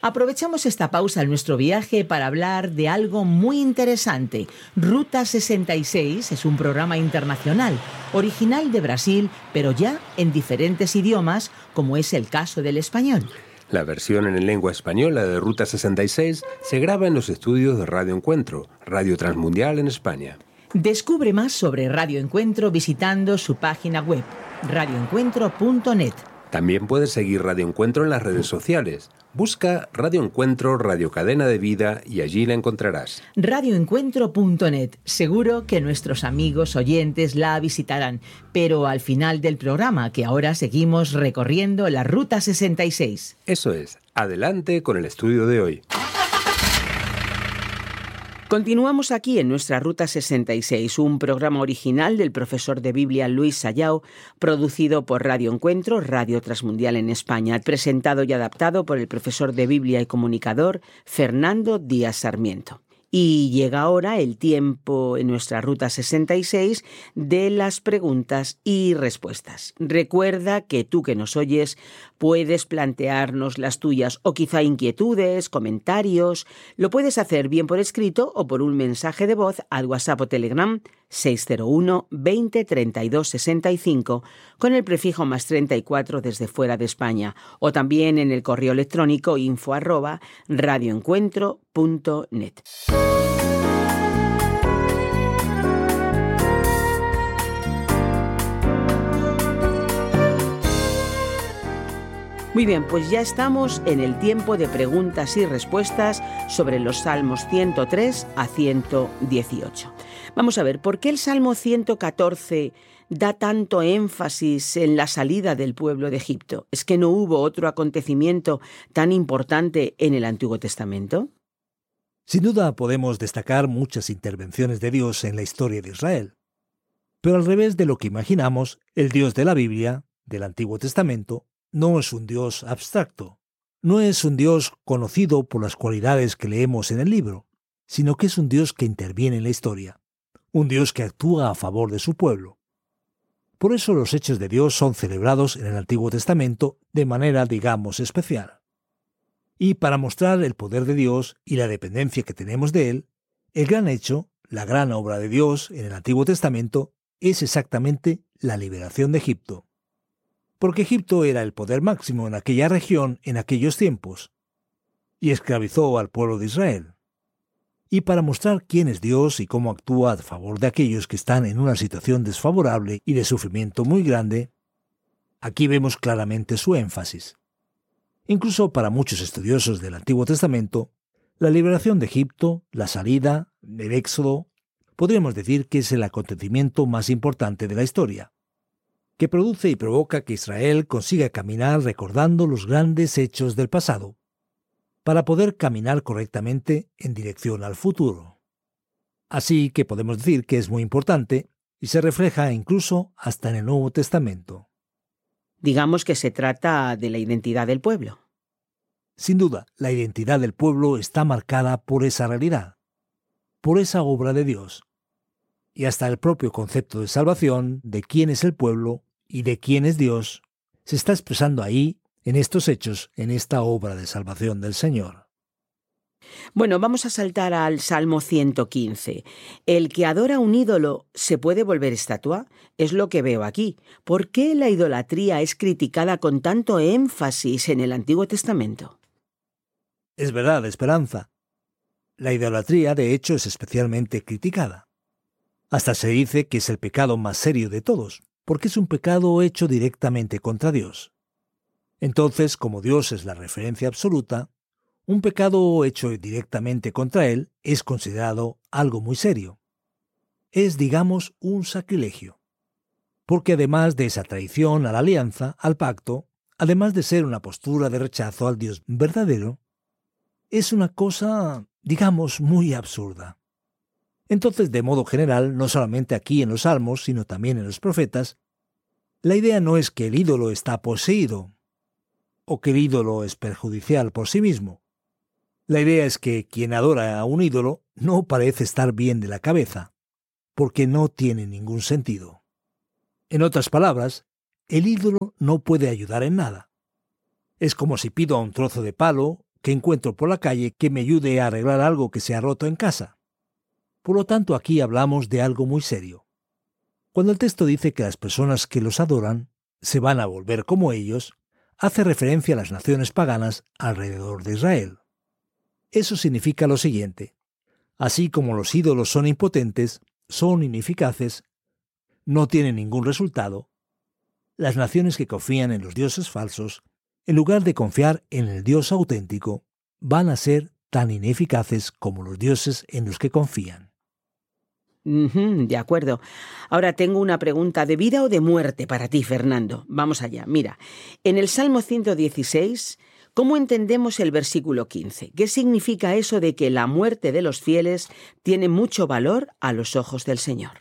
Aprovechamos esta pausa en nuestro viaje para hablar de algo muy interesante. Ruta 66 es un programa internacional, original de Brasil, pero ya en diferentes idiomas, como es el caso del español. La versión en lengua española de Ruta 66 se graba en los estudios de Radio Encuentro, Radio Transmundial en España. Descubre más sobre Radio Encuentro visitando su página web, radioencuentro.net. También puedes seguir Radio Encuentro en las redes sociales. Busca Radio Encuentro, Radio Cadena de Vida y allí la encontrarás. Radioencuentro.net. Seguro que nuestros amigos oyentes la visitarán, pero al final del programa, que ahora seguimos recorriendo la Ruta 66. Eso es. Adelante con el estudio de hoy. Continuamos aquí en nuestra Ruta 66, un programa original del profesor de Biblia Luis Sayao, producido por Radio Encuentro, Radio Transmundial en España, presentado y adaptado por el profesor de Biblia y comunicador Fernando Díaz Sarmiento. Y llega ahora el tiempo en nuestra Ruta 66 de las preguntas y respuestas. Recuerda que tú que nos oyes puedes plantearnos las tuyas o quizá inquietudes, comentarios. Lo puedes hacer bien por escrito o por un mensaje de voz al WhatsApp o Telegram 601 20 32 65 con el prefijo +34 desde fuera de España, o también en el correo electrónico info@radioencuentro.net. Muy bien, pues ya estamos en el tiempo de preguntas y respuestas sobre los Salmos 103 a 118. Vamos a ver, ¿por qué el Salmo 114 da tanto énfasis en la salida del pueblo de Egipto? ¿Es que no hubo otro acontecimiento tan importante en el Antiguo Testamento? Sin duda podemos destacar muchas intervenciones de Dios en la historia de Israel. Pero al revés de lo que imaginamos, el Dios de la Biblia, del Antiguo Testamento, no es un Dios abstracto. No es un Dios conocido por las cualidades que leemos en el libro, sino que es un Dios que interviene en la historia. Un Dios que actúa a favor de su pueblo. Por eso los hechos de Dios son celebrados en el Antiguo Testamento de manera, digamos, especial. Y para mostrar el poder de Dios y la dependencia que tenemos de Él, el gran hecho, la gran obra de Dios en el Antiguo Testamento, es exactamente la liberación de Egipto. Porque Egipto era el poder máximo en aquella región en aquellos tiempos, y esclavizó al pueblo de Israel. Y para mostrar quién es Dios y cómo actúa a favor de aquellos que están en una situación desfavorable y de sufrimiento muy grande, aquí vemos claramente su énfasis. Incluso para muchos estudiosos del Antiguo Testamento, la liberación de Egipto, la salida, el éxodo, podríamos decir que es el acontecimiento más importante de la historia, que produce y provoca que Israel consiga caminar recordando los grandes hechos del pasado, para poder caminar correctamente en dirección al futuro. Así que podemos decir que es muy importante y se refleja incluso hasta en el Nuevo Testamento. Digamos que se trata de la identidad del pueblo. Sin duda, la identidad del pueblo está marcada por esa realidad, por esa obra de Dios. Y hasta el propio concepto de salvación, de quién es el pueblo y de quién es Dios, se está expresando ahí, en estos hechos, en esta obra de salvación del Señor. Bueno, vamos a saltar al Salmo 115. ¿El que adora un ídolo se puede volver estatua? Es lo que veo aquí. ¿Por qué la idolatría es criticada con tanto énfasis en el Antiguo Testamento? Es verdad, Esperanza. La idolatría, de hecho, es especialmente criticada. Hasta se dice que es el pecado más serio de todos, porque es un pecado hecho directamente contra Dios. Entonces, como Dios es la referencia absoluta, un pecado hecho directamente contra Él es considerado algo muy serio. Es, digamos, un sacrilegio. Porque además de esa traición a la alianza, al pacto, además de ser una postura de rechazo al Dios verdadero, es una cosa, digamos, muy absurda. Entonces, de modo general, no solamente aquí en los Salmos, sino también en los profetas, la idea no es que el ídolo está poseído, o que el ídolo es perjudicial por sí mismo. La idea es que quien adora a un ídolo no parece estar bien de la cabeza, porque no tiene ningún sentido. En otras palabras, el ídolo no puede ayudar en nada. Es como si pido a un trozo de palo que encuentro por la calle que me ayude a arreglar algo que se ha roto en casa. Por lo tanto, aquí hablamos de algo muy serio. Cuando el texto dice que las personas que los adoran se van a volver como ellos, hace referencia a las naciones paganas alrededor de Israel. Eso significa lo siguiente: así como los ídolos son impotentes, son ineficaces, no tienen ningún resultado, las naciones que confían en los dioses falsos, en lugar de confiar en el Dios auténtico, van a ser tan ineficaces como los dioses en los que confían. De acuerdo. Ahora tengo una pregunta de vida o de muerte para ti, Fernando. Vamos allá. Mira, en el Salmo 116, ¿cómo entendemos el versículo 15? ¿Qué significa eso de que la muerte de los fieles tiene mucho valor a los ojos del Señor?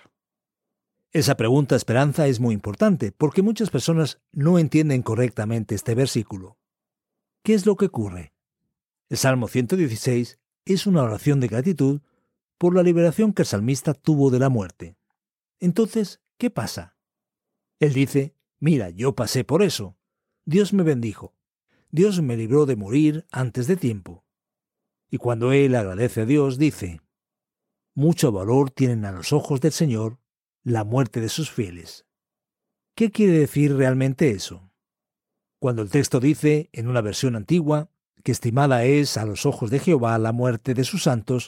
Esa pregunta, Esperanza, es muy importante porque muchas personas no entienden correctamente este versículo. ¿Qué es lo que ocurre? El Salmo 116 es una oración de gratitud por la liberación que el salmista tuvo de la muerte. Entonces, ¿qué pasa? Él dice: mira, yo pasé por eso. Dios me bendijo. Dios me libró de morir antes de tiempo. Y cuando él agradece a Dios, dice: mucho valor tienen a los ojos del Señor la muerte de sus fieles. ¿Qué quiere decir realmente eso? Cuando el texto dice, en una versión antigua, que estimada es a los ojos de Jehová la muerte de sus santos,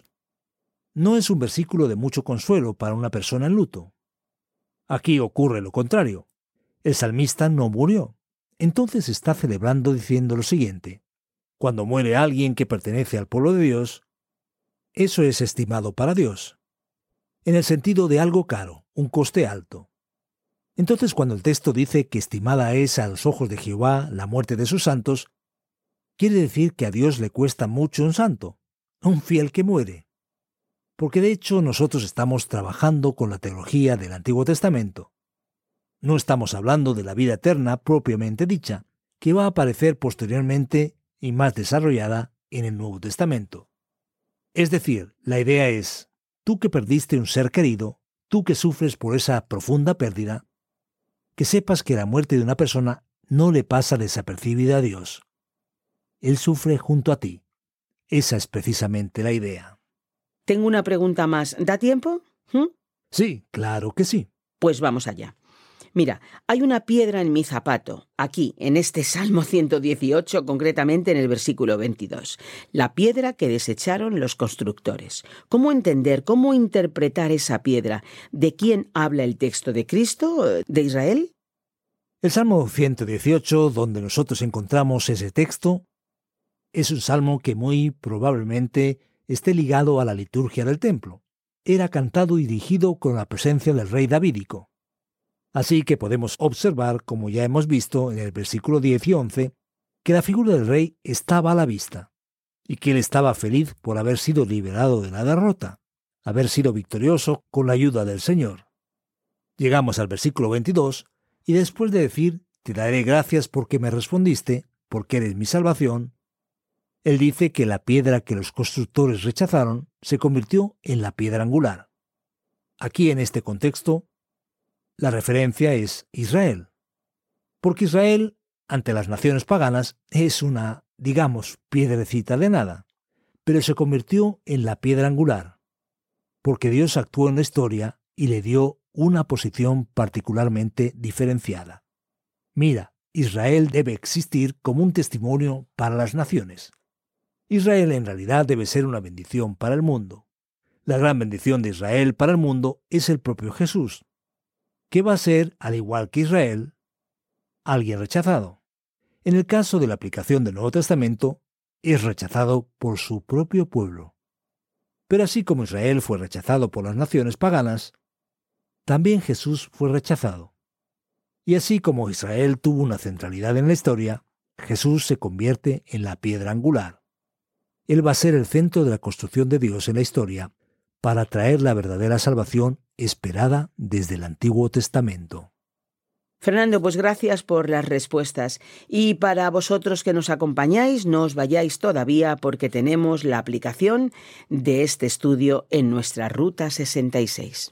no es un versículo de mucho consuelo para una persona en luto. Aquí ocurre lo contrario. El salmista no murió. Entonces está celebrando diciendo lo siguiente: cuando muere alguien que pertenece al pueblo de Dios, eso es estimado para Dios, en el sentido de algo caro, un coste alto. Entonces, cuando el texto dice que estimada es a los ojos de Jehová la muerte de sus santos, quiere decir que a Dios le cuesta mucho un santo, un fiel que muere. Porque de hecho nosotros estamos trabajando con la teología del Antiguo Testamento. No estamos hablando de la vida eterna propiamente dicha, que va a aparecer posteriormente y más desarrollada en el Nuevo Testamento. Es decir, la idea es: tú que perdiste un ser querido, tú que sufres por esa profunda pérdida, que sepas que la muerte de una persona no le pasa desapercibida a Dios. Él sufre junto a ti. Esa es precisamente la idea. Tengo una pregunta más. ¿Da tiempo? Sí, claro que sí. Pues vamos allá. Mira, hay una piedra en mi zapato, aquí, en este Salmo 118, concretamente en el versículo 22. La piedra que desecharon los constructores. ¿Cómo entender, cómo interpretar esa piedra? ¿De quién habla el texto? ¿De Cristo? ¿De Israel? El Salmo 118, donde nosotros encontramos ese texto, es un salmo que muy probablemente esté ligado a la liturgia del templo. Era cantado y dirigido con la presencia del rey davídico. Así que podemos observar, como ya hemos visto en el versículo 10 y 11, que la figura del rey estaba a la vista, y que él estaba feliz por haber sido liberado de la derrota, haber sido victorioso con la ayuda del Señor. Llegamos al versículo 22, y después de decir: te daré gracias porque me respondiste, porque eres mi salvación, él dice que la piedra que los constructores rechazaron se convirtió en la piedra angular. Aquí, en este contexto, la referencia es Israel, porque Israel, ante las naciones paganas, es una, digamos, piedrecita de nada, pero se convirtió en la piedra angular, porque Dios actuó en la historia y le dio una posición particularmente diferenciada. Mira, Israel debe existir como un testimonio para las naciones. Israel en realidad debe ser una bendición para el mundo. La gran bendición de Israel para el mundo es el propio Jesús, que va a ser, al igual que Israel, alguien rechazado. En el caso de la aplicación del Nuevo Testamento, es rechazado por su propio pueblo. Pero así como Israel fue rechazado por las naciones paganas, también Jesús fue rechazado. Y así como Israel tuvo una centralidad en la historia, Jesús se convierte en la piedra angular. Él va a ser el centro de la construcción de Dios en la historia para traer la verdadera salvación esperada desde el Antiguo Testamento. Fernando, pues gracias por las respuestas. Y para vosotros que nos acompañáis, no os vayáis todavía porque tenemos la aplicación de este estudio en nuestra Ruta 66.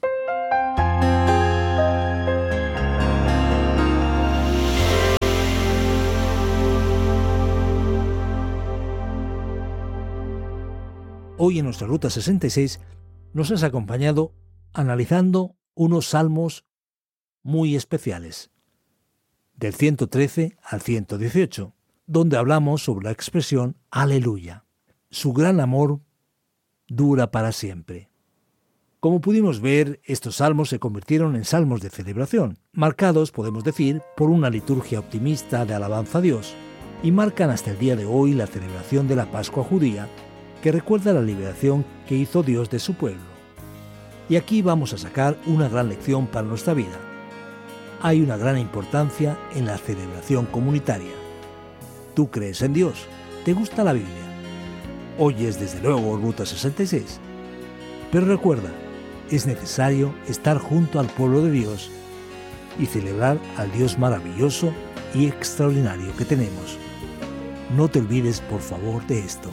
Hoy en nuestra Ruta 66 nos has acompañado analizando unos salmos muy especiales, del 113 al 118, donde hablamos sobre la expresión Aleluya. Su gran amor dura para siempre. Como pudimos ver, estos salmos se convirtieron en salmos de celebración, marcados, podemos decir, por una liturgia optimista de alabanza a Dios, y marcan hasta el día de hoy la celebración de la Pascua judía, que recuerda la liberación que hizo Dios de su pueblo. Y aquí vamos a sacar una gran lección para nuestra vida. Hay una gran importancia en la celebración comunitaria. ¿Tú crees en Dios? ¿Te gusta la Biblia? Oyes desde luego Ruta 66. Pero recuerda, es necesario estar junto al pueblo de Dios y celebrar al Dios maravilloso y extraordinario que tenemos. No te olvides, por favor, de esto.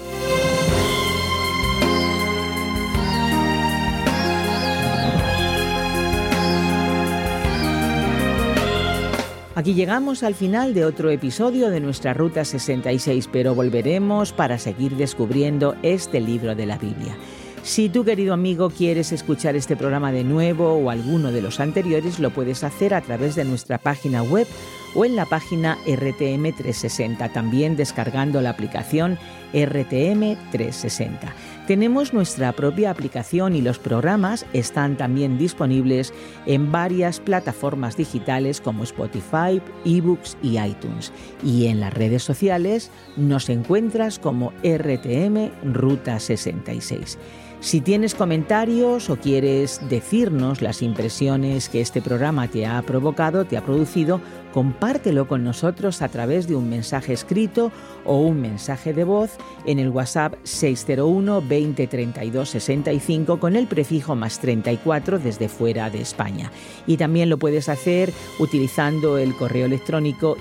Aquí llegamos al final de otro episodio de nuestra Ruta 66, pero volveremos para seguir descubriendo este libro de la Biblia. Si tú, querido amigo, quieres escuchar este programa de nuevo o alguno de los anteriores, lo puedes hacer a través de nuestra página web o en la página RTM 360, también descargando la aplicación RTM 360. Tenemos nuestra propia aplicación y los programas están también disponibles en varias plataformas digitales como Spotify, eBooks y iTunes. Y en las redes sociales nos encuentras como RTM Ruta 66. Si tienes comentarios o quieres decirnos las impresiones que este programa te ha provocado, te ha producido, compártelo con nosotros a través de un mensaje escrito o un mensaje de voz en el WhatsApp 601 20 32 65 con el prefijo +34 desde fuera de España. Y también lo puedes hacer utilizando el correo electrónico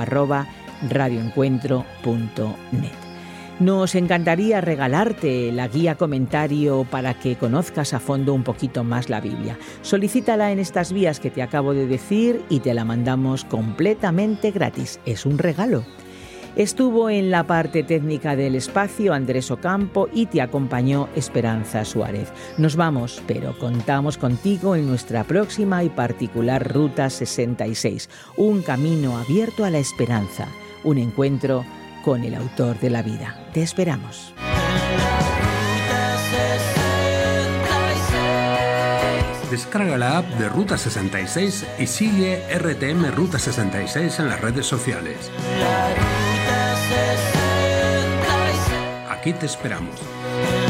info@radioencuentro.net. Nos encantaría regalarte la guía comentario para que conozcas a fondo un poquito más la Biblia. Solicítala en estas vías que te acabo de decir y te la mandamos completamente gratis. Es un regalo. Estuvo en la parte técnica del espacio Andrés Ocampo y te acompañó Esperanza Suárez. Nos vamos, pero contamos contigo en nuestra próxima y particular Ruta 66. Un camino abierto a la esperanza. Un encuentro con el autor de la vida. Te esperamos. Descarga la app de Ruta 66 y sigue RTM Ruta 66 en las redes sociales. Aquí te esperamos.